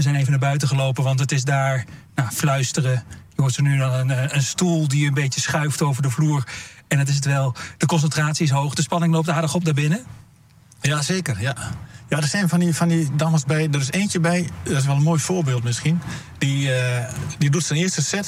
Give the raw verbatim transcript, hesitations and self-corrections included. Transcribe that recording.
zijn even naar buiten gelopen, want het is daar nou, fluisteren. Je hoort zo nu dan een, een stoel die een beetje schuift over de vloer. En het is het wel. De concentratie is hoog. De spanning loopt aardig op daar binnen. Ja, zeker. Ja. Ja, er zijn van die, van die dames bij. Er is eentje bij, dat is wel een mooi voorbeeld misschien. Die, uh, die doet zijn eerste set.